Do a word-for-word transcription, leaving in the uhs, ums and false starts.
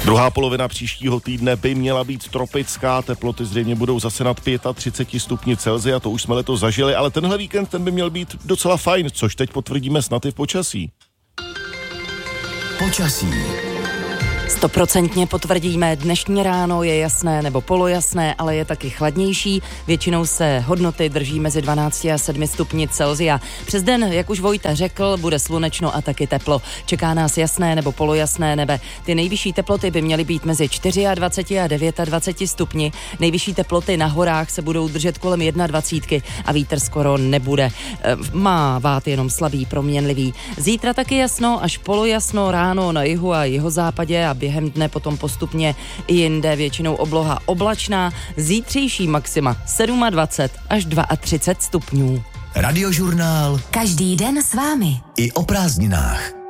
Druhá polovina příštího týdne by měla být tropická, teploty zřejmě budou zase nad třicet pět stupni Celsia, to už jsme letos zažili, ale tenhle víkend ten by měl být docela fajn, což teď potvrdíme snad i v počasí. Počasí. Stoprocentně potvrdíme, dnešní ráno je jasné nebo polojasné, ale je taky chladnější. Většinou se hodnoty drží mezi dvanáct a sedm stupni Celsia. Přes den, jak už Vojta řekl, bude slunečno a taky teplo. Čeká nás jasné nebo polojasné nebe. Ty nejvyšší teploty by měly být mezi dvacet čtyři a dvacet devět stupni. Nejvyšší teploty na horách se budou držet kolem dvacet jedna a vítr skoro nebude. Má vát jenom slabý, proměnlivý. Zítra taky jasno až polojasno ráno na jihu a jihozápadě a během dne potom postupně i jinde většinou obloha oblačná, zítřejší maxima dvacet sedm až třicet dva stupňů. Radiožurnál. Každý den s vámi. I o prázdninách.